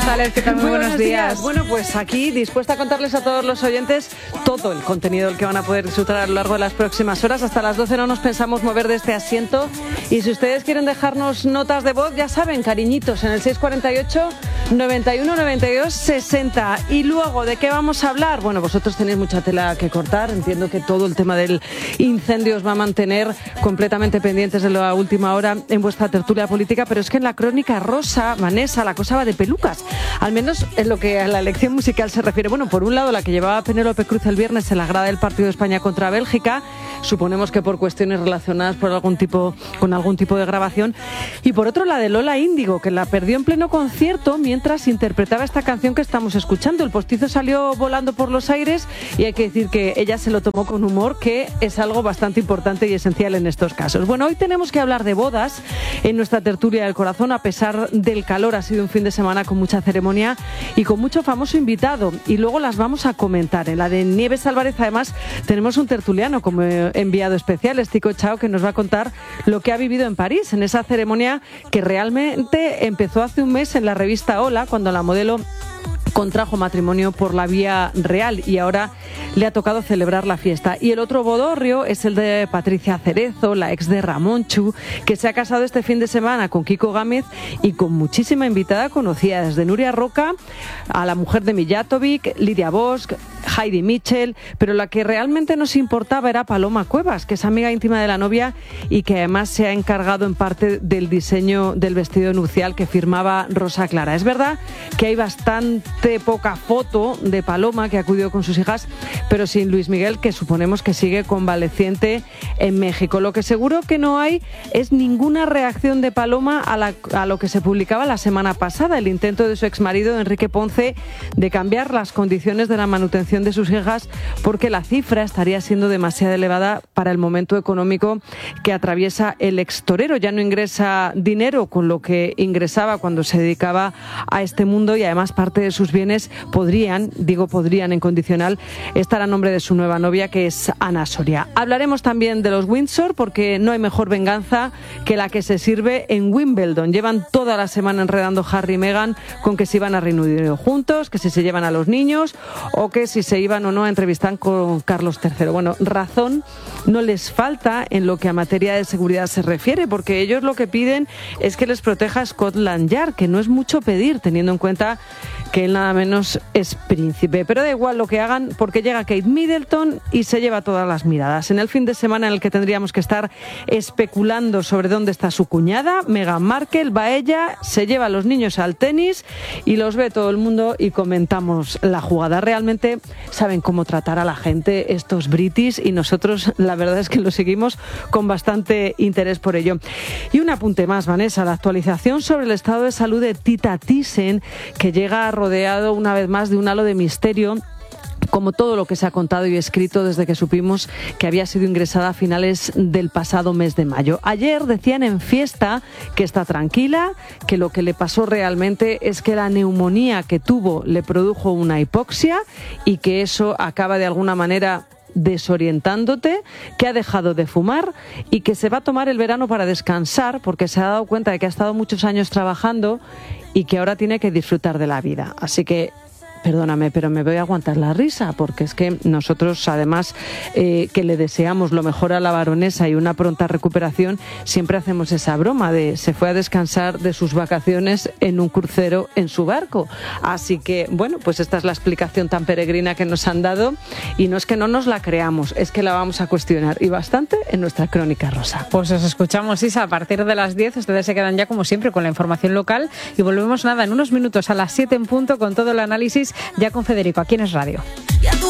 González, ¿qué tal? Muy buenos días. Bueno, pues aquí dispuesta a contarles a todos los oyentes todo el contenido del que van a poder disfrutar a lo largo de las próximas horas. Hasta las 12 no nos pensamos mover de este asiento. Y si ustedes quieren dejarnos notas de voz, ya saben, cariñitos, en el 648 91 92 60. Y luego, ¿de qué vamos a hablar? Bueno, vosotros tenéis mucha tela que cortar. Entiendo que todo el tema del incendio os va a mantener completamente pendientes de la última hora en vuestra tertulia política, pero es que en la crónica rosa, Vanessa, la cosa va de pelucas. Al menos en lo que a la elección musical se refiere. Bueno, por un lado, la que llevaba Penélope Cruz el viernes en la grada del partido de España contra Bélgica, suponemos que por cuestiones relacionadas con algún tipo de grabación. Y por otro, la de Lola Índigo, que la perdió en pleno concierto mientras interpretaba esta canción que estamos escuchando. El postizo salió volando por los aires y hay que decir que ella se lo tomó con humor, que es algo bastante importante y esencial en estos casos. Bueno, hoy tenemos que hablar de bodas en nuestra tertulia del corazón. A pesar del calor, ha sido un fin de semana con mucha ceremonia y con mucho famoso invitado, y luego las vamos a comentar. En la de Nieves Álvarez, además, tenemos un tertuliano como enviado especial, Estico Chao, que nos va a contar lo que ha vivido en París, en esa ceremonia que realmente empezó hace un mes en la revista Hola, cuando la modelo contrajo matrimonio por la vía real y ahora le ha tocado celebrar la fiesta. Y el otro bodorrio es el de Patricia Cerezo, la ex de Ramonchu, que se ha casado este fin de semana con Kiko Gámez y con muchísima invitada conocida, desde Nuria Roca a la mujer de Mijatovic, Lidia Bosch, Heidi Mitchell, pero la que realmente nos importaba era Paloma Cuevas, que es amiga íntima de la novia y que además se ha encargado en parte del diseño del vestido nupcial que firmaba Rosa Clara. Es verdad que hay bastante poca foto de Paloma, que acudió con sus hijas, pero sin Luis Miguel, que suponemos que sigue convaleciente en México. Lo que seguro que no hay es ninguna reacción de Paloma a lo que se publicaba la semana pasada, el intento de su exmarido Enrique Ponce de cambiar las condiciones de la manutención de sus hijas, porque la cifra estaría siendo demasiado elevada para el momento económico que atraviesa el extorero. Ya no ingresa dinero con lo que ingresaba cuando se dedicaba a este mundo, y además parte de sus bienes podrían en condicional, estar a nombre de su nueva novia, que es Ana Soria. Hablaremos también de los Windsor, porque no hay mejor venganza que la que se sirve en Wimbledon. Llevan toda la semana enredando Harry y Meghan con que si iban a Reino Unido juntos, que si se llevan a los niños o que si se iban o no a entrevistar con Carlos III. Bueno, razón no les falta en lo que a materia de seguridad se refiere, porque ellos lo que piden es que les proteja Scotland Yard, que no es mucho pedir, teniendo en cuenta que él nada menos es príncipe. Pero da igual lo que hagan, porque llega Kate Middleton y se lleva todas las miradas. En el fin de semana en el que tendríamos que estar especulando sobre dónde está su cuñada, Meghan Markle, va ella, se lleva a los niños al tenis y los ve todo el mundo y comentamos la jugada. Realmente saben cómo tratar a la gente estos britis, y nosotros la verdad es que lo seguimos con bastante interés por ello. Y un apunte más, Vanessa, la actualización sobre el estado de salud de Tita Thyssen, que llega rodeado una vez más de un halo de misterio, como todo lo que se ha contado y escrito desde que supimos que había sido ingresada a finales del pasado mes de mayo. Ayer decían en Fiesta que está tranquila, que lo que le pasó realmente es que la neumonía que tuvo le produjo una hipoxia y que eso acaba de alguna manera desorientándote, que ha dejado de fumar y que se va a tomar el verano para descansar, porque se ha dado cuenta de que ha estado muchos años trabajando y que ahora tiene que disfrutar de la vida. Así que perdóname, pero me voy a aguantar la risa, porque es que nosotros, además, que le deseamos lo mejor a la baronesa y una pronta recuperación, siempre hacemos esa broma de se fue a descansar de sus vacaciones en un crucero en su barco. Así que, bueno, pues esta es la explicación tan peregrina que nos han dado, y no es que no nos la creamos, es que la vamos a cuestionar, y bastante, en nuestra crónica rosa. Pues os escuchamos, Isa, a partir de las 10. Ustedes se quedan ya, como siempre, con la información local, y volvemos en unos minutos a las 7 en punto con todo el análisis, ya con Federico, aquí en Es Radio.